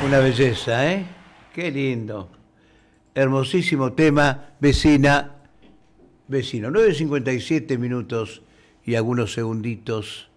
Una belleza, ¿eh? Qué lindo. Hermosísimo tema, vecina, vecino. 9:57 minutos y algunos segunditos.